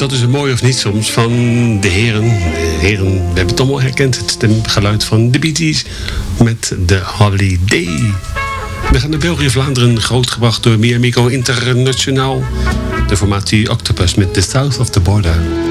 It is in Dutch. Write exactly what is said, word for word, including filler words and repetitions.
dat is een mooi of niet soms van de heren. De heren, we hebben het allemaal herkend. Het stemgeluid van de Bee Gees met The Holiday. We gaan naar België-Vlaanderen, grootgebracht door Miamico Internationaal. De formatie Octopus met The South of the Border.